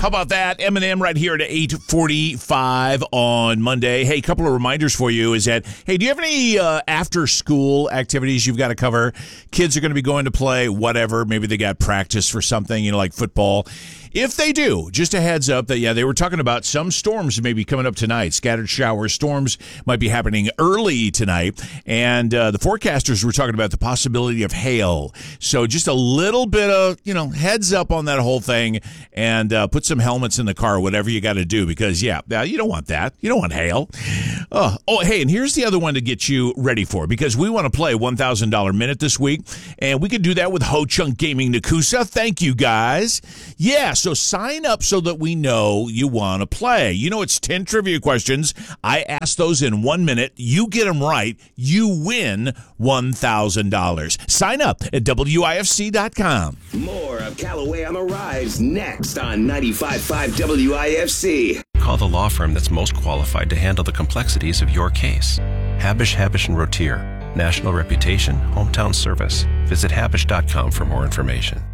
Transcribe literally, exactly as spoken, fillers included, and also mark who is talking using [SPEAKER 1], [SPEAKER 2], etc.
[SPEAKER 1] How about that? Eminem right here at eight forty-five on Monday. Hey, a couple of reminders for you is that, hey, do you have any uh, after-school activities you've got to cover? Kids are going to be going to play whatever. Maybe they got practice for something, you know, like football. If they do, just a heads up that, yeah, they were talking about some storms maybe coming up tonight. Scattered shower storms might be happening early tonight. And uh, the forecasters were talking about the possibility of hail. So just a little bit of, you know, heads up on that whole thing, and uh, put some helmets in the car, whatever you got to do, because, yeah, you don't want that. You don't want hail. Oh, oh, hey, and here's the other one to get you ready for, because we want to play one thousand dollars Minute this week, and we can do that with Ho Chunk Gaming Nakusa. Thank you, guys. Yeah, so sign up so that we know you want to play. You know, it's ten trivia questions. I ask those in one minute. You get them right, you win one thousand dollars. Sign up at W I F C dot com.
[SPEAKER 2] More of Callaway on the Rise next on ninety-five point five W I F C.
[SPEAKER 3] Call the law firm that's most qualified to handle the complexities of your case. Habish, Habish and Rotier. National reputation, hometown service. Visit Habish dot com for more information.